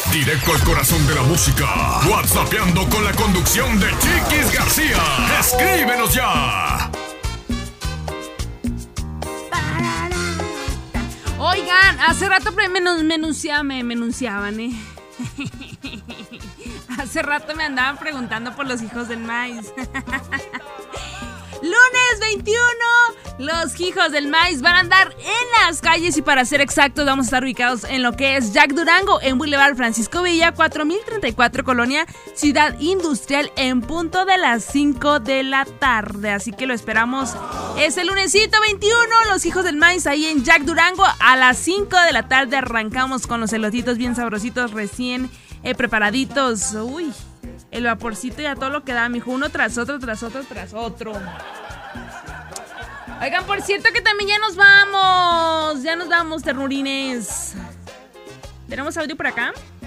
Directo al corazón de la música. WhatsAppeando con la conducción de Chiquis García. ¡Escríbenos ya! Oigan, hace rato me enunciaban, ¿eh? Hace rato me andaban preguntando por los hijos del maíz. Lunes 21, los hijos del maíz van a andar en las calles y para ser exactos vamos a estar ubicados en lo que es Jack Durango, en Boulevard Francisco Villa, 4034, Colonia Ciudad Industrial, en punto de las 5 de la tarde. Así que lo esperamos este lunesito 21, los hijos del maíz ahí en Jack Durango. A las 5 de la tarde arrancamos con los elotitos bien sabrositos, recién preparaditos. Uy, el vaporcito y a todo lo que da, mijo, uno tras otro, tras otro, tras otro. Oigan, por cierto que también ya nos vamos, ternurines. ¿Tenemos audio por acá?